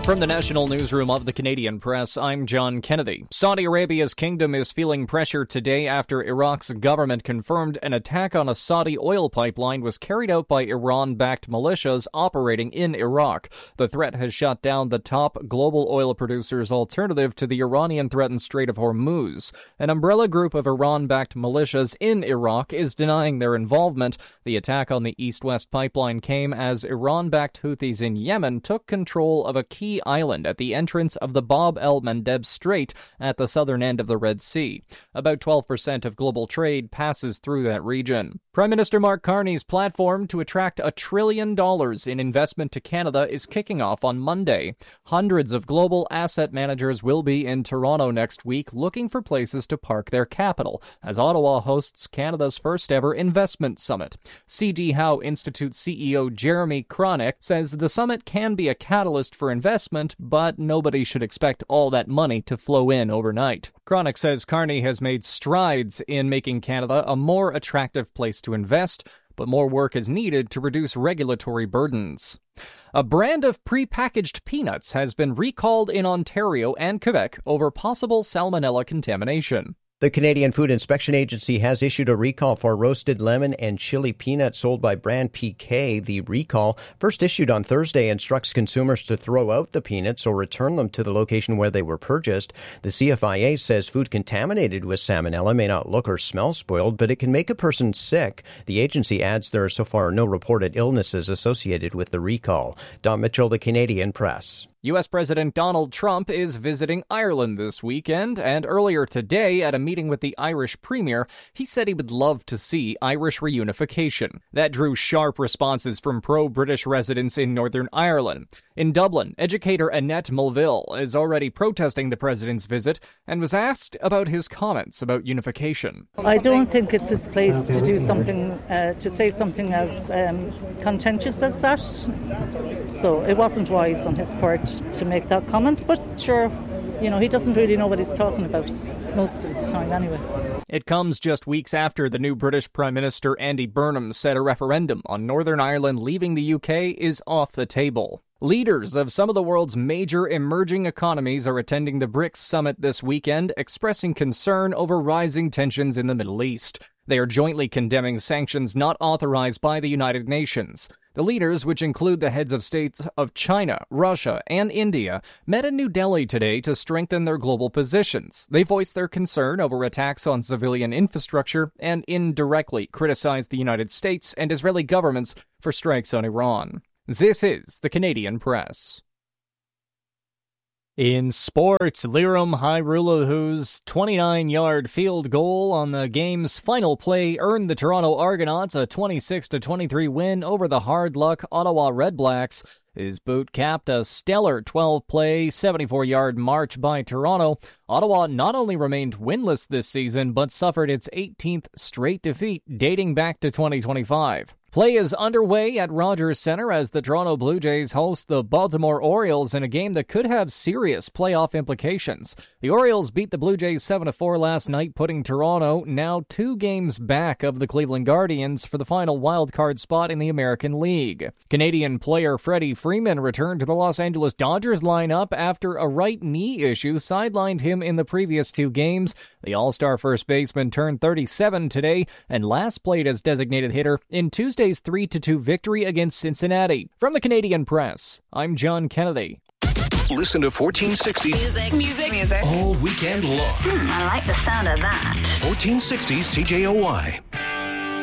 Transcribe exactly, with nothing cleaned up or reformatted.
From the National Newsroom of the Canadian Press, I'm John Kennedy. Saudi Arabia's kingdom is feeling pressure today after Iraq's government confirmed an attack on a Saudi oil pipeline was carried out by Iran-backed militias operating in Iraq. The threat has shut down the top global oil producer's alternative to the Iranian-threatened Strait of Hormuz. An umbrella group of Iran-backed militias in Iraq is denying their involvement. The attack on the east-west pipeline came as Iran-backed Houthis in Yemen took control of a key island at the entrance of the Bab el-Mandeb Strait at the southern end of the Red Sea. About twelve percent of global trade passes through that region. Prime Minister Mark Carney's platform to attract a trillion dollars in investment to Canada is kicking off on Monday. Hundreds of global asset managers will be in Toronto next week looking for places to park their capital, as Ottawa hosts Canada's first-ever investment summit. C D Howe Institute C E O Jeremy Kronick says the summit can be a catalyst for investment, but nobody should expect all that money to flow in overnight. Kronick says Carney has made strides in making Canada a more attractive place to invest, but more work is needed to reduce regulatory burdens. A brand of prepackaged peanuts has been recalled in Ontario and Quebec over possible salmonella contamination. The Canadian Food Inspection Agency has issued a recall for roasted lemon and chili peanuts sold by brand P K. The recall, first issued on Thursday, instructs consumers to throw out the peanuts or return them to the location where they were purchased. The C F I A says food contaminated with salmonella may not look or smell spoiled, but it can make a person sick. The agency adds there are so far no reported illnesses associated with the recall. Don Mitchell, The Canadian Press. U S. President Donald Trump is visiting Ireland this weekend, and earlier today at a meeting with the Irish Premier, he said he would love to see Irish reunification. That drew sharp responses from pro-British residents in Northern Ireland. In Dublin, educator Annette Mulville is already protesting the president's visit and was asked about his comments about unification. I don't think it's its place to do something, uh, to say something as um, contentious as that. So it wasn't wise on his part to make that comment, but sure, you know, he doesn't really know what he's talking about most of the time anyway. It comes just weeks after the new British Prime Minister Andy Burnham said a referendum on Northern Ireland leaving the U K is off the table. Leaders of some of the world's major emerging economies are attending the BRICS summit this weekend, expressing concern over rising tensions in the Middle East. They are jointly condemning sanctions not authorized by the United Nations. The leaders, which include the heads of states of China, Russia, and India, met in New Delhi today to strengthen their global positions. They voiced their concern over attacks on civilian infrastructure and indirectly criticized the United States and Israeli governments for strikes on Iran. This is the Canadian Press. In sports, Lirim Hajrullahu twenty-nine-yard field goal on the game's final play earned the Toronto Argonauts a twenty-six to twenty-three win over the hard-luck Ottawa Redblacks. His boot capped a stellar twelve-play, seventy-four-yard march by Toronto. Ottawa not only remained winless this season, but suffered its eighteenth straight defeat dating back to twenty twenty-five. Play is underway at Rogers Centre as the Toronto Blue Jays host the Baltimore Orioles in a game that could have serious playoff implications. The Orioles beat the Blue Jays seven to four last night, putting Toronto now two games back of the Cleveland Guardians for the final wildcard spot in the American League. Canadian player Freddie Freeman returned to the Los Angeles Dodgers lineup after a right knee issue sidelined him in the previous two games. The All-Star first baseman turned thirty-seven today and last played as designated hitter in Tuesday's three to two victory against Cincinnati. From the Canadian Press, I'm John Kennedy. Listen to fourteen sixty Music, music, music all weekend long. Hmm, I like the sound of that. fourteen sixty C J O Y.